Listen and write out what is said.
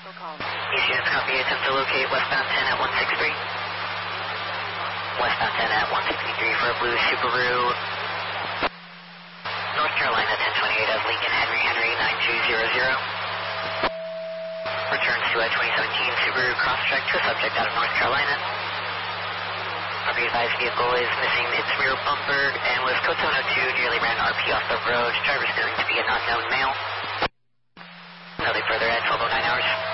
East units copy, attempt to locate westbound 10 at 163. Westbound 10 at 163 for a blue Subaru. North Carolina 1028 of Lincoln Henry 9200. Returns to a 2017 Subaru Crosstrek to a subject out of North Carolina. Be advised vehicle is missing its rear bumper and was code 702, nearly ran RP off the road. Driver's known to be an unknown male. Nothing further at 12:09 hours.